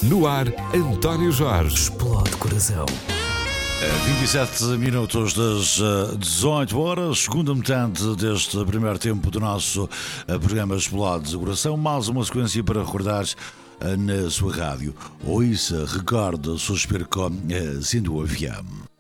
No ar, António Jorge. Explode coração. 27 minutos das 18 horas, segunda metade deste primeiro tempo do nosso programa Explode de Coração. Mais uma sequência para recordar na sua rádio. Ouça, recorde, suspiro com Sindu FM.